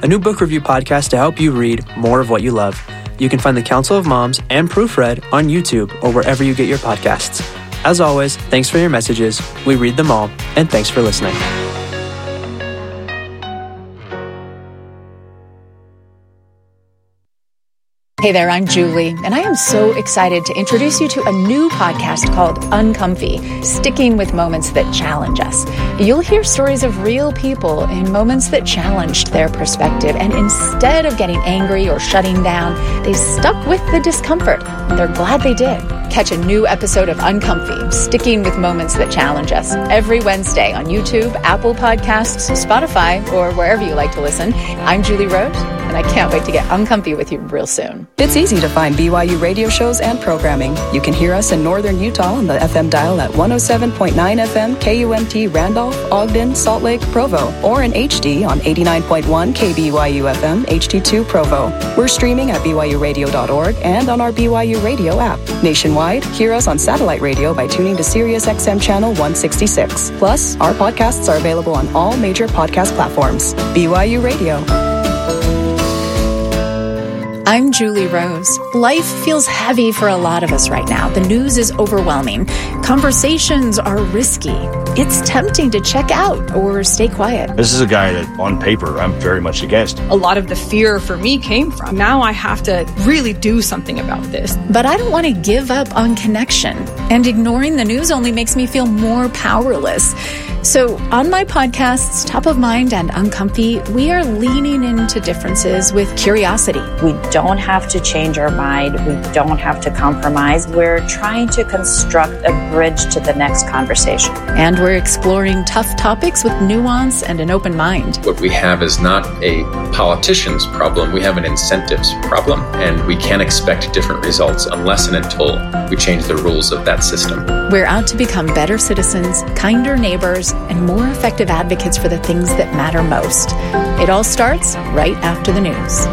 a new book review podcast to help you read more of what you love. You can find the Council of Moms and Proofread on YouTube or wherever you get your podcasts. As always, thanks for your messages. We read them all, and thanks for listening. Hey there, I'm Julie, and I am so excited to introduce you to a new podcast called Uncomfy, Sticking with Moments That Challenge Us. You'll hear stories of real people in moments that challenged their perspective, and instead of getting angry or shutting down, they stuck with the discomfort, and they're glad they did. Catch a new episode of Uncomfy, Sticking with Moments That Challenge Us, every Wednesday on YouTube, Apple Podcasts, Spotify, or wherever you like to listen. I'm Julie Rose, and I can't wait to get uncomfy with you real soon. It's easy to find BYU radio shows and programming. You can hear us in northern Utah on the FM dial at 107.9 FM KUMT Randolph, Ogden, Salt Lake, Provo, or in HD on 89.1 KBYU FM HD2 Provo. We're streaming at BYURadio.org and on our BYU Radio app. Nationwide, hear us on satellite radio by tuning to Sirius XM channel 166. Plus, our podcasts are available on all major podcast platforms. BYU Radio. I'm Julie Rose. Life feels heavy for a lot of us right now. The news is overwhelming. Conversations are risky. It's tempting to check out or stay quiet. This is a guy that, on paper, I'm very much against. A lot of the fear for me came from, now I have to really do something about this. But I don't want to give up on connection. And ignoring the news only makes me feel more powerless. So on my podcasts, Top of Mind and Uncomfy, we are leaning into differences with curiosity. We don't have to change our mind. We don't have to compromise. We're trying to construct a bridge to the next conversation. And we're exploring tough topics with nuance and an open mind. What we have is not a politician's problem. We have an incentives problem, and we can't expect different results unless and until we change the rules of that system. We're out to become better citizens, kinder neighbors, and more effective advocates for the things that matter most. It all starts right after the news.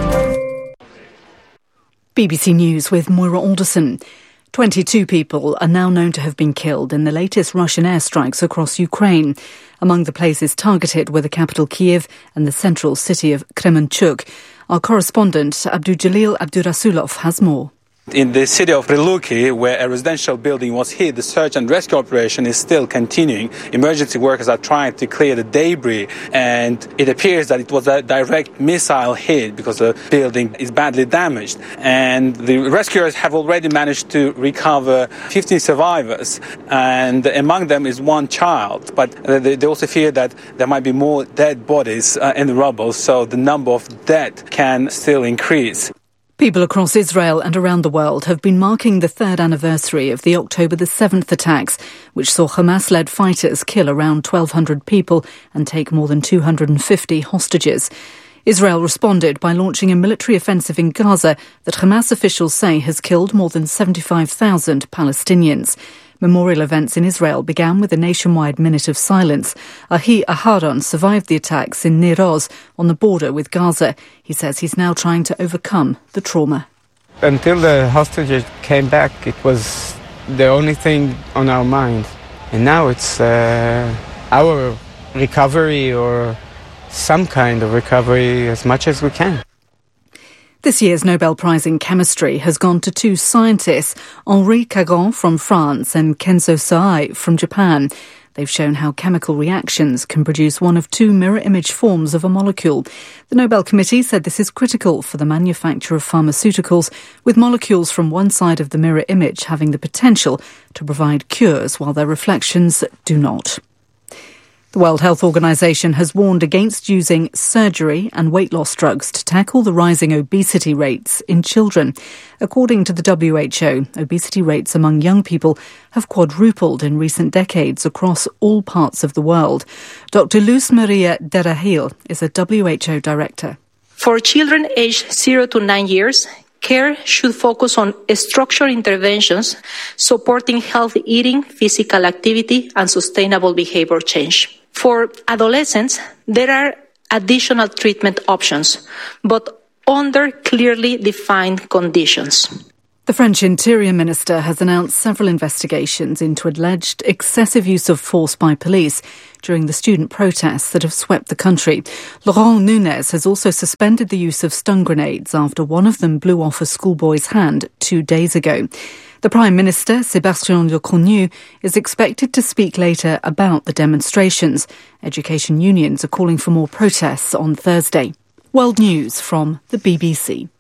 BBC News with Moira Alderson. 22 people are now known to have been killed in the latest Russian airstrikes across Ukraine. Among the places targeted were the capital Kiev and the central city of Kremenchuk. Our correspondent Abdul-Jalil Abdurasulov has more. In the city of Riluki, where a residential building was hit, the search and rescue operation is still continuing. Emergency workers are trying to clear the debris, and it appears that it was a direct missile hit because the building is badly damaged. And the rescuers have already managed to recover 15 survivors, and among them is one child. But they also fear that there might be more dead bodies in the rubble, so the number of dead can still increase. People across Israel and around the world have been marking the third anniversary of the October the 7th attacks, which saw Hamas-led fighters kill around 1,200 people and take more than 250 hostages. Israel responded by launching a military offensive in Gaza that Hamas officials say has killed more than 75,000 Palestinians. Memorial events in Israel began with a nationwide minute of silence. Ahi Aharon survived the attacks in Nir Oz on the border with Gaza. He says he's now trying to overcome the trauma. Until the hostages came back, it was the only thing on our mind. And now it's our recovery, or some kind of recovery, as much as we can. This year's Nobel Prize in Chemistry has gone to two scientists, Henri Caron from France and Kenzo Saai from Japan. They've shown how chemical reactions can produce one of two mirror image forms of a molecule. The Nobel Committee said this is critical for the manufacture of pharmaceuticals, with molecules from one side of the mirror image having the potential to provide cures while their reflections do not. The World Health Organization has warned against using surgery and weight loss drugs to tackle the rising obesity rates in children. According to the WHO, obesity rates among young people have quadrupled in recent decades across all parts of the world. Dr. Luz Maria Derahil is a WHO director. For children aged 0 to 9 years, care should focus on structural interventions supporting healthy eating, physical activity, and sustainable behavior change. For adolescents, there are additional treatment options, but under clearly defined conditions. The French Interior Minister has announced several investigations into alleged excessive use of force by police during the student protests that have swept the country. Laurent Nunez has also suspended the use of stun grenades after one of them blew off a schoolboy's hand 2 days ago. The Prime Minister, Sébastien Lecornu, is expected to speak later about the demonstrations. Education unions are calling for more protests on Thursday. World News from the BBC.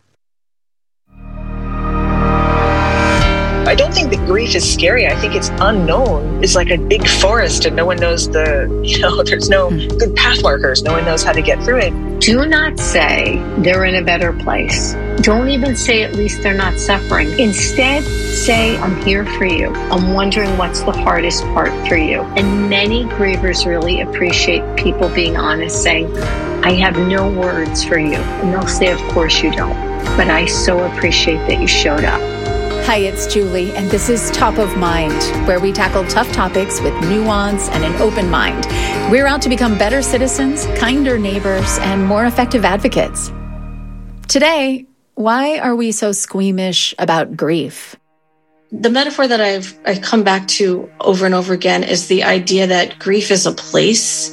I don't think that grief is scary. I think it's unknown. It's like a big forest and no one knows there's no good path markers. No one knows how to get through it. Do not say they're in a better place. Don't even say at least they're not suffering. Instead, say, I'm here for you. I'm wondering what's the hardest part for you. And many grievers really appreciate people being honest, saying, I have no words for you. And they'll say, of course you don't. But I so appreciate that you showed up. Hi, it's Julie, and this is Top of Mind, where we tackle tough topics with nuance and an open mind. We're out to become better citizens, kinder neighbors, and more effective advocates. Today, why are we so squeamish about grief? The metaphor that I come back to over and over again is the idea that grief is a place.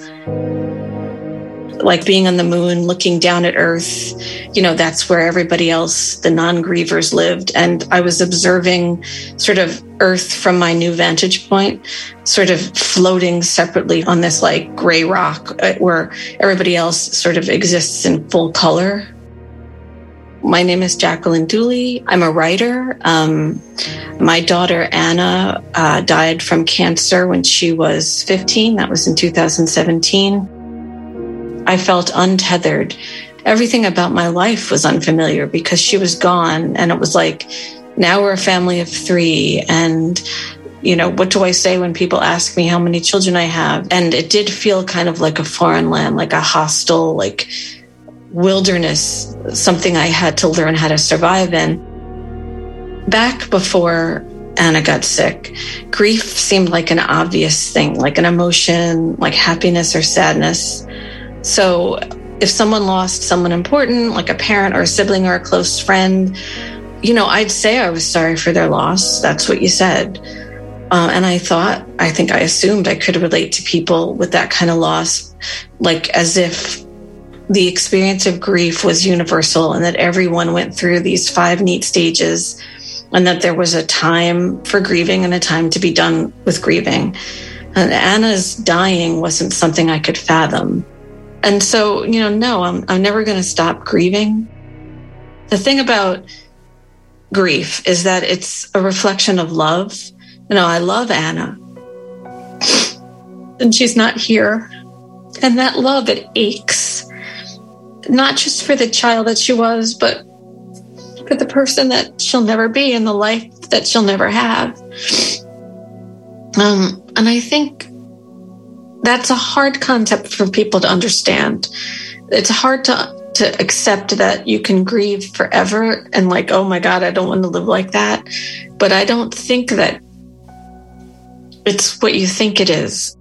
Like being on the moon, looking down at Earth, that's where everybody else, the non-grievers, lived. And I was observing sort of Earth from my new vantage point, sort of floating separately on this like gray rock where everybody else sort of exists in full color. My name is Jacqueline Dooley. I'm a writer. My daughter, Anna, died from cancer when she was 15. That was in 2017. I felt untethered. Everything about my life was unfamiliar because she was gone. And it was like, now we're a family of 3. And, what do I say when people ask me how many children I have? And it did feel kind of like a foreign land, like a hostile, like wilderness, something I had to learn how to survive in. Back before Anna got sick, grief seemed like an obvious thing, like an emotion, like happiness or sadness. So if someone lost someone important, like a parent or a sibling or a close friend, I'd say I was sorry for their loss. That's what you said. And I assumed I could relate to people with that kind of loss, like as if the experience of grief was universal and that everyone went through these 5 neat stages and that there was a time for grieving and a time to be done with grieving. And Anna's dying wasn't something I could fathom. And so, no, I'm never going to stop grieving. The thing about grief is that it's a reflection of love. I love Anna. And she's not here. And that love, it aches. Not just for the child that she was, but for the person that she'll never be and the life that she'll never have. And I think that's a hard concept for people to understand. It's hard to accept that you can grieve forever and like, oh my God, I don't want to live like that. But I don't think that it's what you think it is.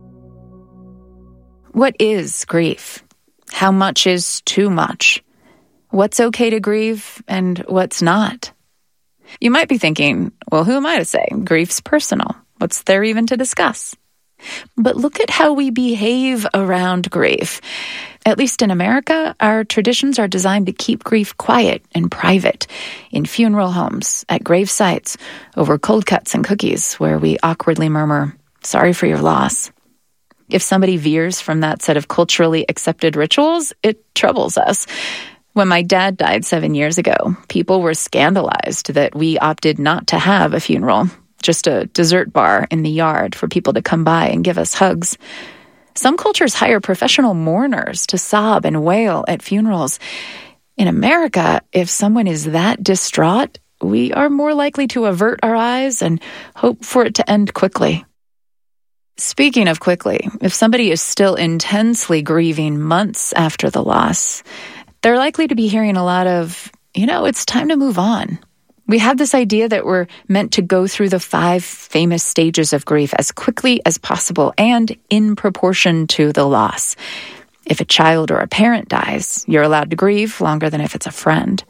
What is grief? How much is too much? What's okay to grieve and what's not? You might be thinking, well, who am I to say? Grief's personal. What's there even to discuss? But look at how we behave around grief. At least in America, our traditions are designed to keep grief quiet and private. In funeral homes, at grave sites, over cold cuts and cookies, where we awkwardly murmur, sorry for your loss. If somebody veers from that set of culturally accepted rituals, it troubles us. When my dad died 7 years ago, people were scandalized that we opted not to have a funeral. Just a dessert bar in the yard for people to come by and give us hugs. Some cultures hire professional mourners to sob and wail at funerals. In America, if someone is that distraught, we are more likely to avert our eyes and hope for it to end quickly. Speaking of quickly, if somebody is still intensely grieving months after the loss, they're likely to be hearing a lot of, it's time to move on. We have this idea that we're meant to go through the 5 famous stages of grief as quickly as possible and in proportion to the loss. If a child or a parent dies, you're allowed to grieve longer than if it's a friend.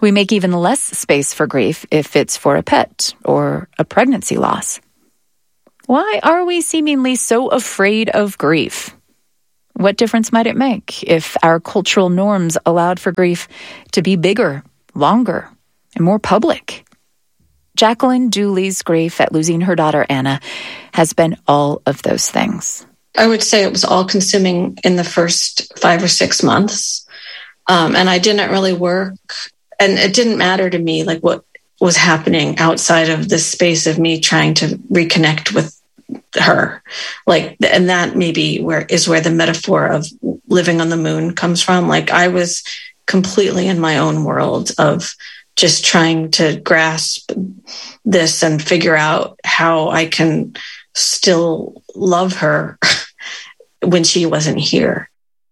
We make even less space for grief if it's for a pet or a pregnancy loss. Why are we seemingly so afraid of grief? What difference might it make if our cultural norms allowed for grief to be bigger, longer, and more public? Jacqueline Dooley's grief at losing her daughter Anna has been all of those things. I would say it was all-consuming in the first 5 or 6 months, and I didn't really work, and it didn't matter to me like what was happening outside of this space of me trying to reconnect with her. Like, and that maybe where the metaphor of living on the moon comes from. Like, I was completely in my own world of just trying to grasp this and figure out how I can still love her when she wasn't here.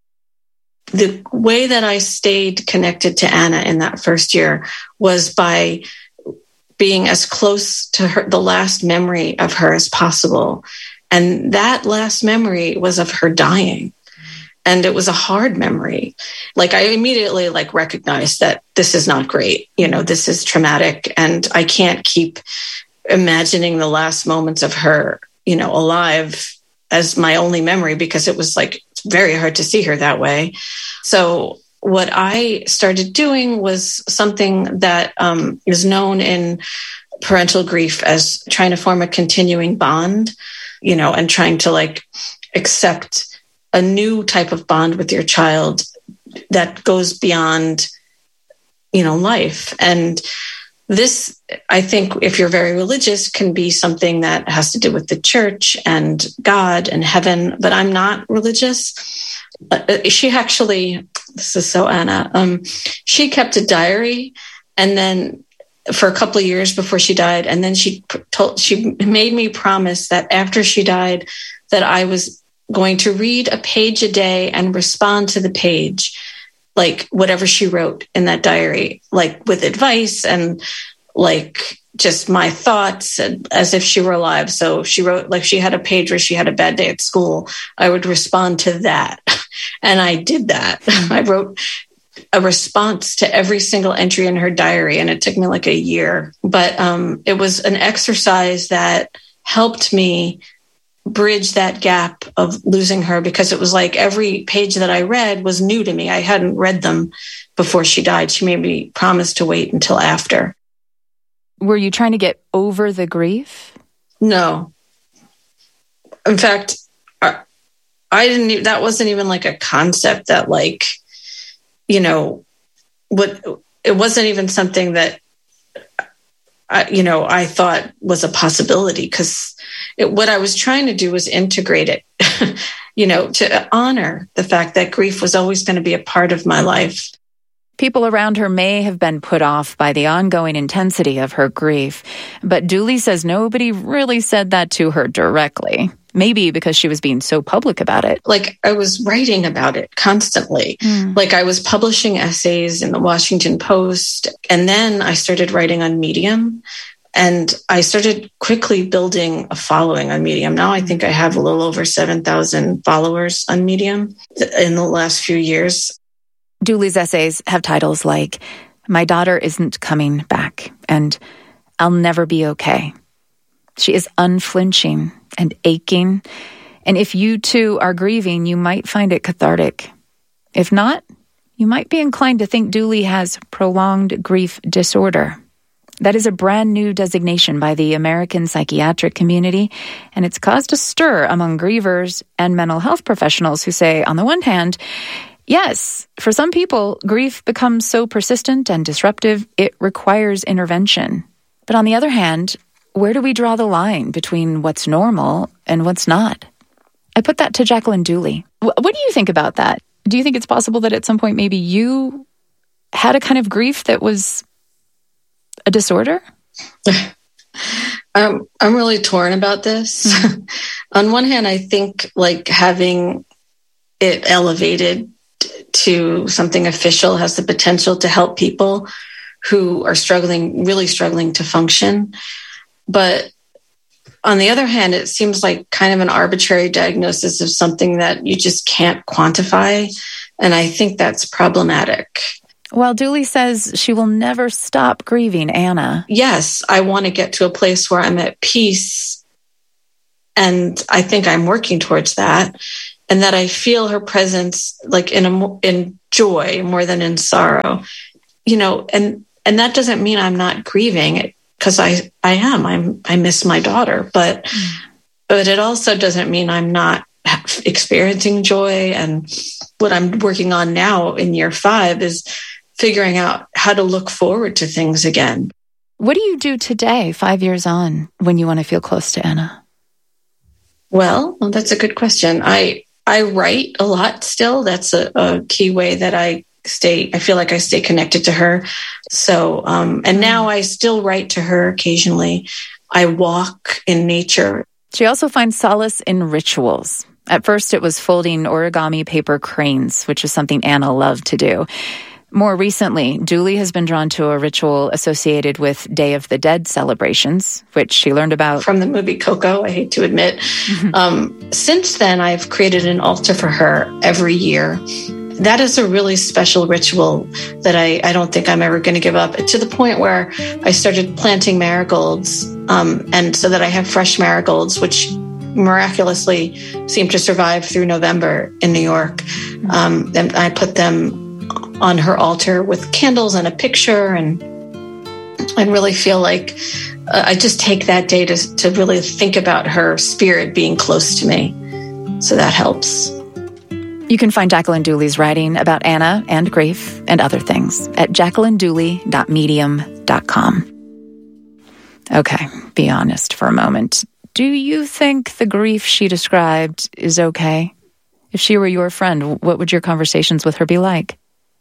The way that I stayed connected to Anna in that first year was by being as close to her, the last memory of her as possible. And that last memory was of her dying. And it was a hard memory. Like, I immediately recognized that this is not great. This is traumatic, and I can't keep imagining the last moments of her, alive as my only memory, because it was very hard to see her that way. So what I started doing was something that is known in parental grief as trying to form a continuing bond, and trying to accept a new type of bond with your child that goes beyond, life. And this, I think, if you're very religious, can be something that has to do with the church and God and heaven, but I'm not religious. She actually, this is so Anna, she kept a diary, and then for a couple of years before she died, and then she made me promise that after she died that I was going to read a page a day and respond to the page, whatever she wrote in that diary, with advice and just my thoughts, as if she were alive. So if she wrote, she had a page where she had a bad day at school, I would respond to that. And I did that. I wrote a response to every single entry in her diary, and it took me a year. But it was an exercise that helped me bridge that gap of losing her, because it was every page that I read was new to me. I hadn't read them before she died. She made me promise to wait until after. Were you trying to get over the grief? No. In fact, I didn't. That wasn't even a concept that it wasn't even something that I thought was a possibility, because what I was trying to do was integrate it, to honor the fact that grief was always going to be a part of my life. People around her may have been put off by the ongoing intensity of her grief, but Dooley says nobody really said that to her directly. Maybe because she was being so public about it. I was writing about it constantly. I was publishing essays in the Washington Post, and then I started writing on Medium, and I started quickly building a following on Medium. Now I think I have a little over 7,000 followers on Medium in the last few years. Dooley's essays have titles like "My Daughter Isn't Coming Back" and "I'll Never Be Okay." She is unflinching and aching, and if you too are grieving, you might find it cathartic. If not, you might be inclined to think Dooley has prolonged grief disorder. That is a brand new designation by the American psychiatric community, and it's caused a stir among grievers and mental health professionals who say, on the one hand, yes, for some people, grief becomes so persistent and disruptive, it requires intervention. But on the other hand, where do we draw the line between what's normal and what's not? I put that to Jacqueline Dooley. What do you think about that? Do you think it's possible that at some point maybe you had a kind of grief that was a disorder? I'm really torn about this. On one hand, I think having it elevated to something official has the potential to help people who are really struggling to function. But on the other hand, it seems like kind of an arbitrary diagnosis of something that you just can't quantify. And I think that's problematic. While Dooley says she will never stop grieving Anna. Yes, I want to get to a place where I'm at peace, and I think I'm working towards that, and that I feel her presence like in joy more than in sorrow. You know, and that doesn't mean I'm not grieving, because I am. I miss my daughter, but it also doesn't mean I'm not experiencing joy. And what I'm working on now in year 5 is figuring out how to look forward to things again. What do you do today, 5 years on, when you want to feel close to Anna? Well, that's a good question. I write a lot still. That's a key way that I feel like I stay connected to her. So, and now I still write to her occasionally. I walk in nature. She also finds solace in rituals. At first, it was folding origami paper cranes, which is something Anna loved to do. More recently, Dooley has been drawn to a ritual associated with Day of the Dead celebrations, which she learned about from the movie Coco, I hate to admit. Since then, I've created an altar for her every year. That is a really special ritual that I don't think I'm ever going to give up, to the point where I started planting marigolds, and so that I have fresh marigolds, which miraculously seem to survive through November in New York. And I put them on her altar with candles and a picture, and I really feel like I just take that day to really think about her spirit being close to me. So that helps. You can find Jacqueline Dooley's writing about Anna and grief and other things at jacquelinedooley.medium.com. Okay, be honest for a moment. Do you think the grief she described is okay? If she were your friend, what would your conversations with her be like?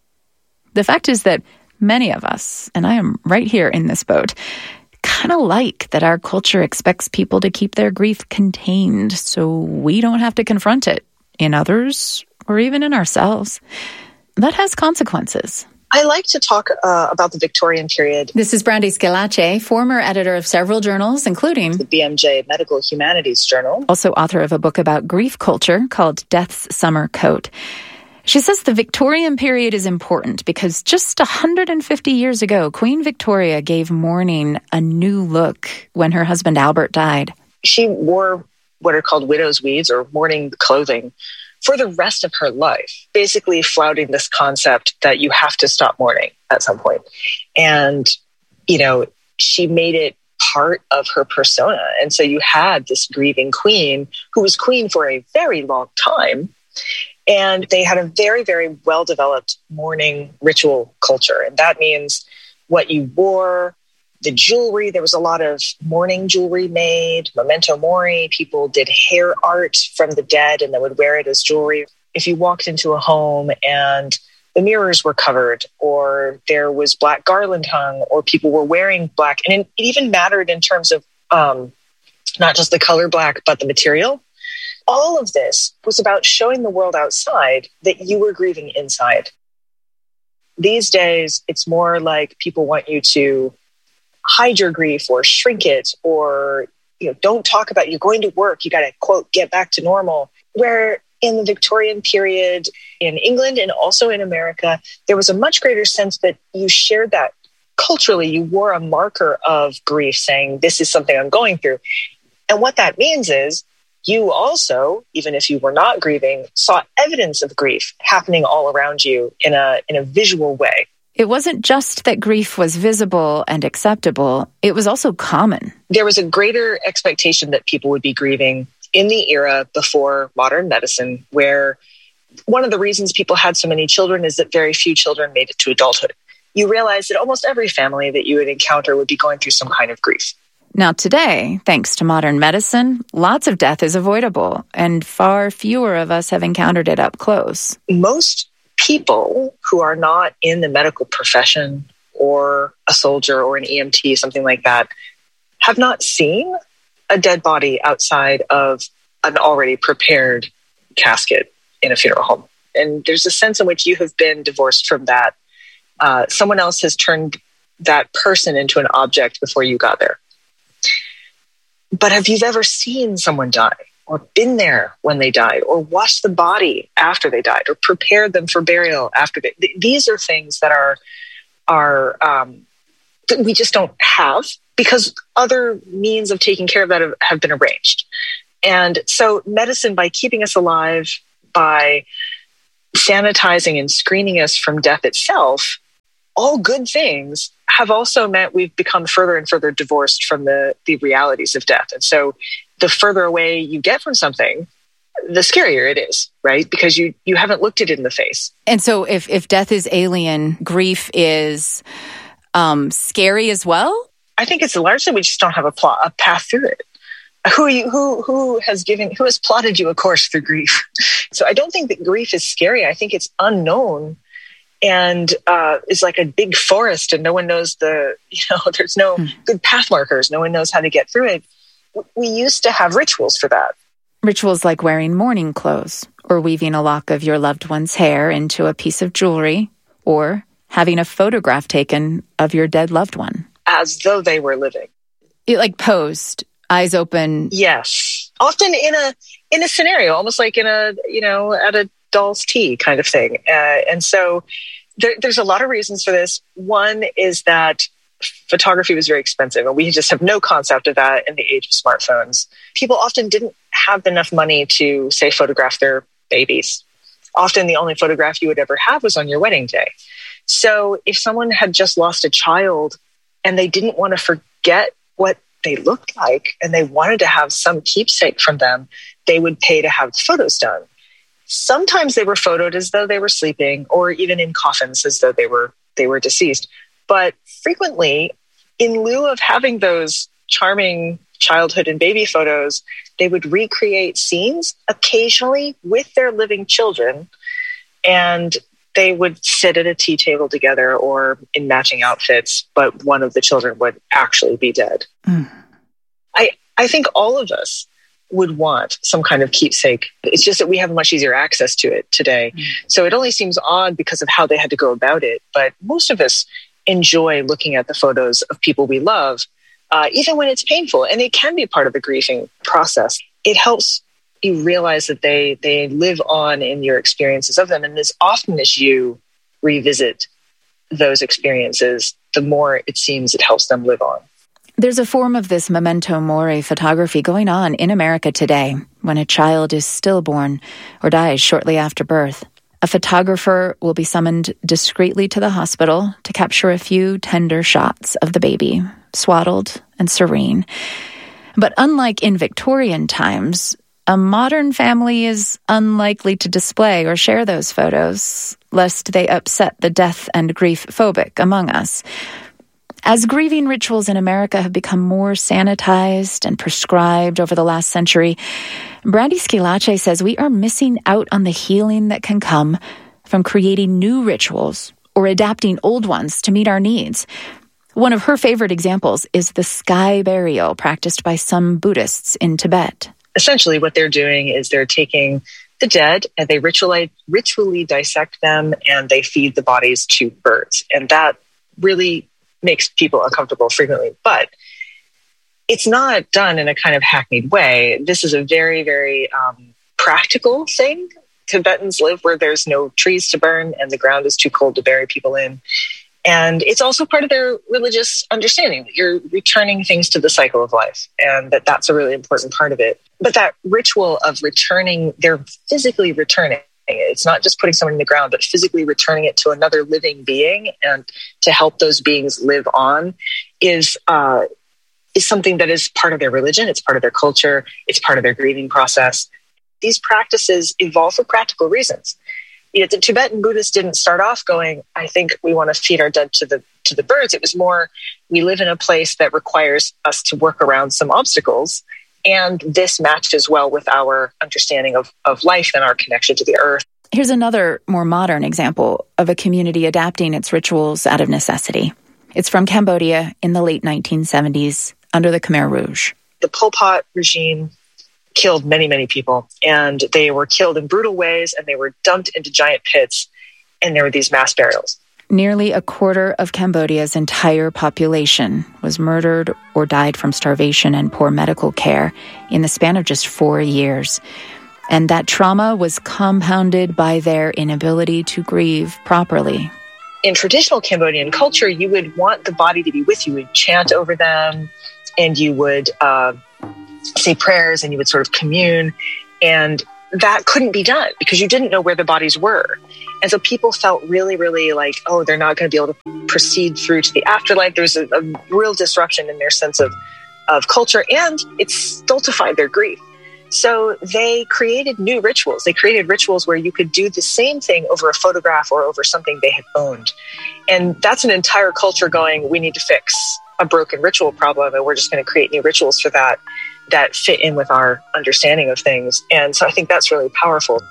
The fact is that many of us, and I am right here in this boat, kind of like that our culture expects people to keep their grief contained so we don't have to confront it in others or even in ourselves. That has consequences. I like to talk about the Victorian period. This is Brandy Scalace, former editor of several journals, including the BMJ Medical Humanities Journal. Also author of a book about grief culture called Death's Summer Coat. She says the Victorian period is important because just 150 years ago, Queen Victoria gave mourning a new look when her husband Albert died. She wore what are called widow's weeds, or mourning clothing, for the rest of her life, basically flouting this concept that you have to stop mourning at some point. And, you know, she made it part of her persona. And so you had this grieving queen who was queen for a very long time. And they had a very, very well-developed mourning ritual culture. And that means what you wore, the jewelry. There was a lot of mourning jewelry made, memento mori. People did hair art from the dead and they would wear it as jewelry. If you walked into a home and the mirrors were covered, or there was black garland hung, or people were wearing black, and it even mattered in terms of not just the color black, but the material. All of this was about showing the world outside that you were grieving inside. These days, it's more like people want you to hide your grief or shrink it, or, you know, don't talk about it. You're going to work. You got to, quote, get back to normal. Where in the Victorian period in England and also in America, there was a much greater sense that you shared that culturally. You wore a marker of grief saying, this is something I'm going through. And what that means is you also, even if you were not grieving, saw evidence of grief happening all around you in a visual way. It wasn't just that grief was visible and acceptable, it was also common. There was a greater expectation that people would be grieving in the era before modern medicine, where one of the reasons people had so many children is that very few children made it to adulthood. You realize that almost every family that you would encounter would be going through some kind of grief. Now today, thanks to modern medicine, lots of death is avoidable, and far fewer of us have encountered it up close. Most people who are not in the medical profession, or a soldier or an EMT, something like that, have not seen a dead body outside of an already prepared casket in a funeral home. And there's a sense in which you have been divorced from that. Someone else has turned that person into an object before you got there. But have you ever seen someone die? or been there when they died, or washed the body after they died, or prepared them for burial after they. These are things that that we just don't have because other means of taking care of that have been arranged. And so medicine, by keeping us alive, by sanitizing and screening us from death itself, all good things, have also meant we've become further and further divorced from the realities of death. And so the further away you get from something, the scarier it is, right? Because you haven't looked it in the face. And so if death is alien, grief is scary as well? I think it's largely we just don't have a path through it. Who has plotted you a course through grief? So I don't think that grief is scary. I think it's unknown and is like a big forest, and no one knows there's no good path markers. No one knows how to get through it. We used to have rituals for that. Rituals like wearing mourning clothes, or weaving a lock of your loved one's hair into a piece of jewelry, or having a photograph taken of your dead loved one. As though they were living. Like posed, eyes open. Yes. Often in a scenario, almost like at a doll's tea kind of thing. And so there's a lot of reasons for this. One is that photography was very expensive, and we just have no concept of that in the age of smartphones. People often didn't have enough money to, say, photograph their babies. Often the only photograph you would ever have was on your wedding day. So if someone had just lost a child and they didn't want to forget what they looked like and they wanted to have some keepsake from them, they would pay to have photos done. Sometimes they were photoed as though they were sleeping, or even in coffins as though they were deceased. But frequently, in lieu of having those charming childhood and baby photos, they would recreate scenes occasionally with their living children, and they would sit at a tea table together or in matching outfits, but one of the children would actually be dead. I think all of us would want some kind of keepsake. It's just that we have much easier access to it today. So it only seems odd because of how they had to go about it. But most of us enjoy looking at the photos of people we love, even when it's painful. And it can be part of the grieving process. It helps you realize that they live on in your experiences of them. And as often as you revisit those experiences, the more it seems it helps them live on. There's a form of this memento mori photography going on in America today when a child is stillborn or dies shortly after birth. A photographer will be summoned discreetly to the hospital to capture a few tender shots of the baby, swaddled and serene. But unlike in Victorian times, a modern family is unlikely to display or share those photos, lest they upset the death and grief phobic among us. As grieving rituals in America have become more sanitized and prescribed over the last century, Brandy Schillace says we are missing out on the healing that can come from creating new rituals or adapting old ones to meet our needs. One of her favorite examples is the sky burial practiced by some Buddhists in Tibet. Essentially, what they're doing is they're taking the dead and they ritually dissect them, and they feed the bodies to birds. And that really makes people uncomfortable frequently. But it's not done in a kind of hackneyed way. This is a very, very practical thing. Tibetans live where there's no trees to burn and the ground is too cold to bury people in. And it's also part of their religious understanding that you're returning things to the cycle of life, and that's a really important part of it. But that ritual of returning, they're physically returning. It's not just putting someone in the ground, but physically returning it to another living being and to help those beings live on is something that is part of their religion. It's part of their culture. It's part of their grieving process. These practices evolve for practical reasons. The Tibetan Buddhists didn't start off going, I think we want to feed our dead to the birds. It was more, we live in a place that requires us to work around some obstacles. And this matches well with our understanding of life and our connection to the earth. Here's another more modern example of a community adapting its rituals out of necessity. It's from Cambodia in the late 1970s under the Khmer Rouge. The Pol Pot regime killed many, many people, and they were killed in brutal ways, and they were dumped into giant pits, and there were these mass burials. Nearly a quarter of Cambodia's entire population was murdered or died from starvation and poor medical care in the span of just 4 years. And that trauma was compounded by their inability to grieve properly. In traditional Cambodian culture, you would want the body to be with you. You would chant over them, and you would say prayers, and you would sort of commune. And that couldn't be done because you didn't know where the bodies were. And so people felt really, really like, oh, they're not going to be able to proceed through to the afterlife. There was a real disruption in their sense of culture, and it stultified their grief. So they created new rituals. They created rituals where you could do the same thing over a photograph or over something they had owned. And that's an entire culture going, we need to fix a broken ritual problem, and we're just going to create new rituals for that fit in with our understanding of things. And so I think that's really powerful.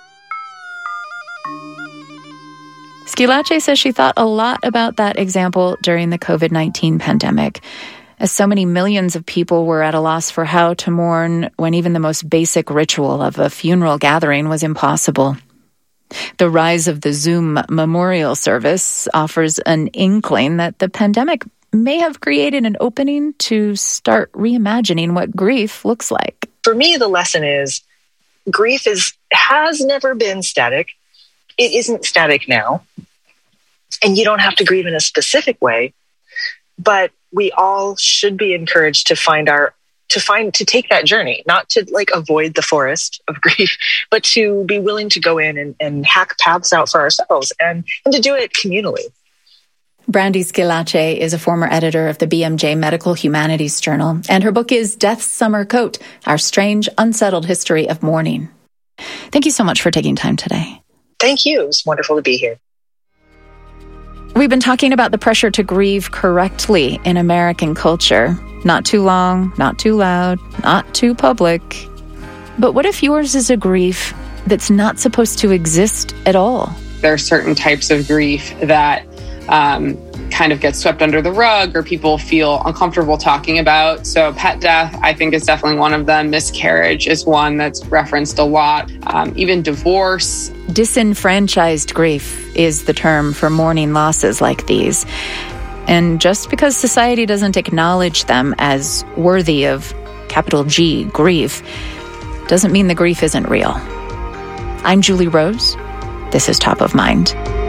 Squillace says she thought a lot about that example during the COVID-19 pandemic, as so many millions of people were at a loss for how to mourn when even the most basic ritual of a funeral gathering was impossible. The rise of the Zoom memorial service offers an inkling that the pandemic may have created an opening to start reimagining what grief looks like. For me, the lesson is grief has never been static. It isn't static now. And you don't have to grieve in a specific way, but we all should be encouraged to take that journey, not to avoid the forest of grief, but to be willing to go in and hack paths out for ourselves and to do it communally. Brandy Squillace is a former editor of the BMJ Medical Humanities Journal, and her book is Death's Summer Coat, Our Strange, Unsettled History of Mourning. Thank you so much for taking time today. Thank you. It was wonderful to be here. We've been talking about the pressure to grieve correctly in American culture. Not too long, not too loud, not too public. But what if yours is a grief that's not supposed to exist at all? There are certain types of grief that kind of get swept under the rug or people feel uncomfortable talking about. So pet death, I think, is definitely one of them. Miscarriage is one that's referenced a lot. Even divorce. Disenfranchised grief is the term for mourning losses like these. And just because society doesn't acknowledge them as worthy of capital G grief, doesn't mean the grief isn't real. I'm Julie Rose. This is Top of Mind.